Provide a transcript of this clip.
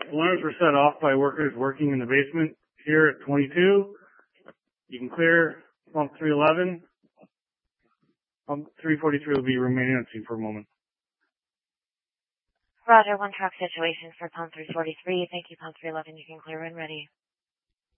Alarms were set off by workers working in the basement here at 22. You can clear pump 311. Pump 343 will be remaining empty for a moment. Roger, one truck situation for pump 343. Thank you, pump 311. You can clear when ready.